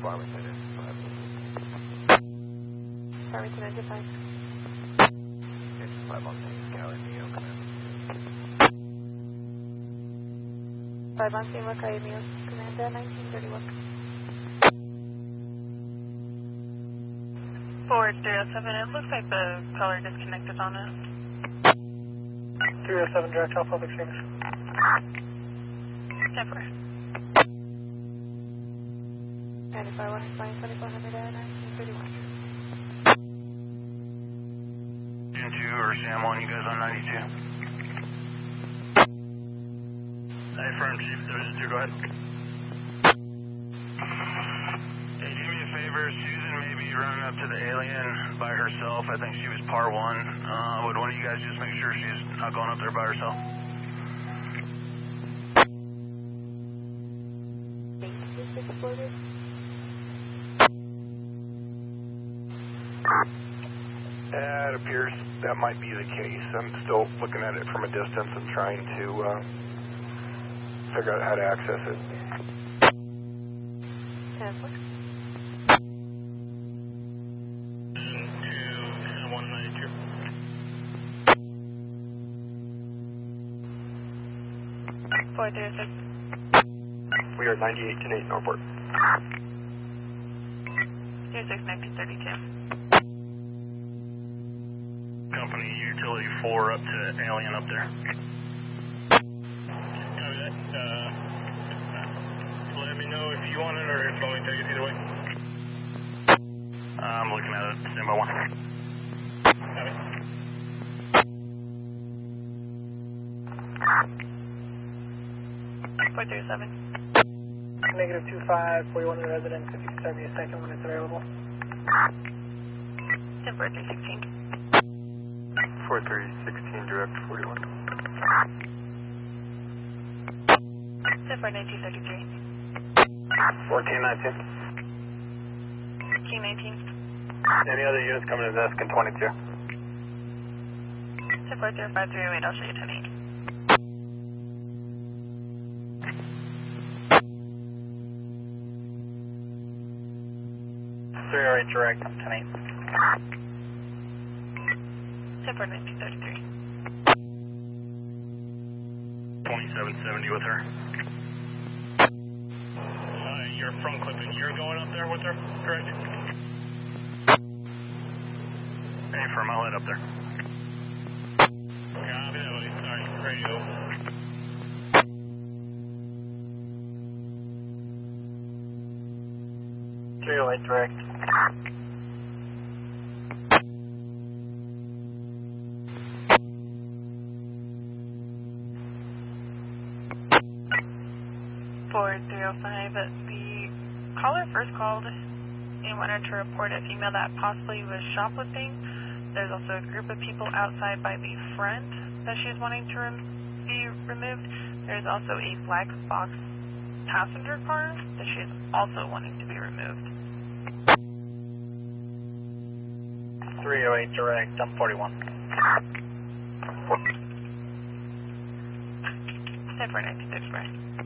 Farmington is 5. Farmington into 5. It's 5 on St. Scally, Neo, command. 5 on St. Mackay, Neo, command 1931. Forward 307, it looks like the caller disconnected on us. 307, direct Alpha Public Service. Temper. 95 is flying 2400 at 1931. Gen 2 or Sam 1, you guys on 92? Hey, firm Chief, 32, go ahead. Hey, do me a favor, Susan may be running up to the alien by herself. I think she was par 1. Would one of you guys just make sure she's not going up there by herself? Exploded. It appears that might be the case. I'm still looking at it from a distance and trying to figure out how to access it. 10-4. To 192. Forward 306. We are 98 to 8 Norport. 36 1932. Company Utility 4 up to Alien up there. Copy that. Let me know if you want it or if I'll take it either way. I'm looking at it. Stand by 1. Copy. Forward 307. Negative 25, 41 in the residence, if you can start me a second when it's available. Temper 316. 4316, direct 41. Temper 1933. 1419. King 19. Any other units coming in Eskin 22? Temper 05308, I'll show you 10-8. Direct, 10-8. Temper 1933. 2770 with her. You're front clipping. You're going up there with her, correct? Hey, firm, I'll head up there. Copy that, buddy. Alright, radio. Direct. Forward 305, the caller first called and wanted to report a female that possibly was shoplifting. There's also a group of people outside by the front that she's wanting to be removed. There's also a black box passenger car that she's also wanting to be removed. 308 direct, I'm 41. Temper 1934.